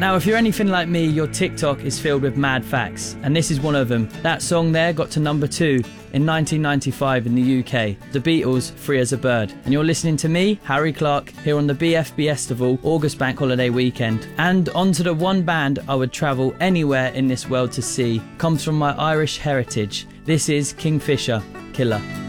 Now, if you're anything like me, your TikTok is filled with mad facts, and this is one of them. That song there got to number 2 in 1995 in the UK, The Beatles' Free as a Bird. And you're listening to me, Harry Clark, here on the BFB Festival, August Bank Holiday weekend. And onto the one band I would travel anywhere in this world to see, comes from my Irish heritage. This is Kingfisher, Killer.